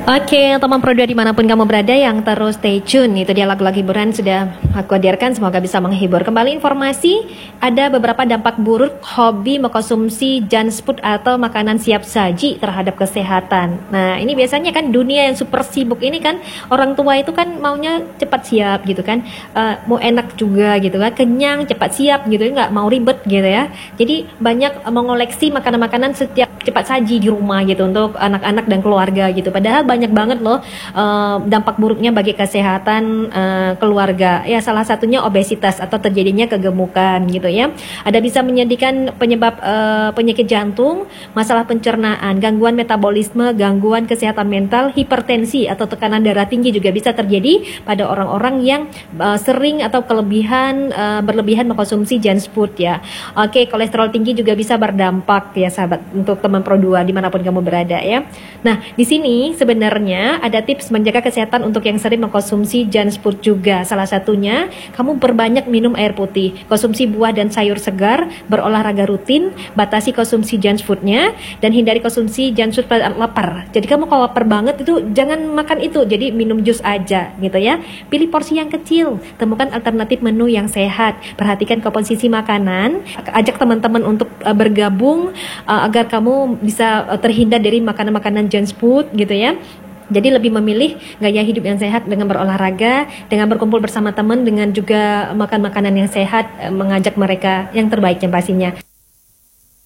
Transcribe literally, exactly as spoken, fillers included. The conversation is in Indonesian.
Oke, teman Pro dua dimanapun kamu berada yang terus stay tune. Itu dia lagu-lagu hiburan sudah aku hadirkan, semoga bisa menghibur. Kembali informasi, ada beberapa dampak buruk hobi mengkonsumsi junk food atau makanan siap saji terhadap kesehatan. Nah, ini biasanya kan dunia yang super sibuk ini kan, orang tua itu kan maunya cepat siap gitu kan, uh, mau enak juga gitu kan, kenyang, cepat siap gitu, nggak mau ribet gitu ya. Jadi banyak mengoleksi makanan-makanan setiap cepat saji di rumah gitu untuk anak-anak dan keluarga gitu. Padahal banyak banget loh uh, dampak buruknya bagi kesehatan uh, keluarga. Ya, salah satunya obesitas atau terjadinya kegemukan gitu ya. Ada bisa menyedihkan penyebab uh, penyakit jantung, masalah pencernaan, gangguan metabolisme, gangguan kesehatan mental, hipertensi atau tekanan darah tinggi juga bisa terjadi pada orang-orang yang uh, sering atau kelebihan uh, berlebihan mengkonsumsi junk food ya. Oke, kolesterol tinggi juga bisa berdampak ya sahabat untuk teman Pro dua dimanapun kamu berada ya. Nah, di sini sebenarnya ada tips menjaga kesehatan untuk yang sering mengkonsumsi junk food juga. Salah satunya, kamu perbanyak minum air putih, konsumsi buah dan sayur segar, berolahraga rutin, batasi konsumsi junk foodnya, dan hindari konsumsi junk food pada lapar. Jadi kamu kalau lapar banget itu jangan makan itu, jadi minum jus aja gitu ya. Pilih porsi yang kecil, temukan alternatif menu yang sehat, perhatikan komposisi makanan, ajak teman-teman untuk uh, bergabung uh, agar kamu bisa uh, terhindar dari makanan-makanan junk food gitu ya. Jadi lebih memilih gaya hidup yang sehat dengan berolahraga, dengan berkumpul bersama teman, dengan juga makan makanan yang sehat, mengajak mereka yang terbaik yang pastinya.